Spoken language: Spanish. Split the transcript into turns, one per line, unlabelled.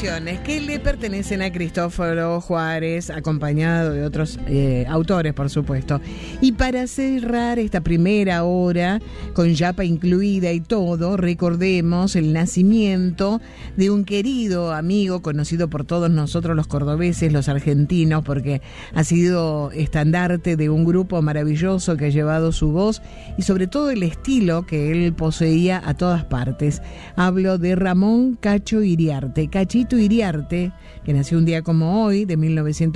canciones que le pertenecen a Cristóforo Juárez, acompañado de otros autores, por supuesto. Y para cerrar esta primera hora, con Yapa incluida y todo, recordemos el nacimiento de un querido amigo, conocido por todos nosotros los cordobeses, los argentinos, porque ha sido estandarte de un grupo maravilloso que ha llevado su voz y sobre todo el estilo que él poseía a todas partes. Hablo de Ramón Cacho Iriarte, Cachito Iriarte, que nació un día como hoy, de 1900.